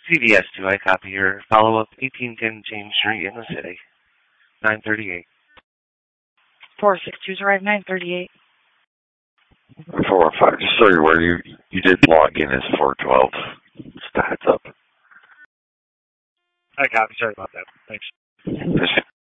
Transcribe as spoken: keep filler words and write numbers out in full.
C V S two, I copy your follow-up, eighteen ten James Street in the city, nine thirty-eight. four six two zero nine thirty-eight. four five, just so you're aware, you, you did log in as four twelve. Just a heads up. I copy, sorry about that. Thanks. Yes.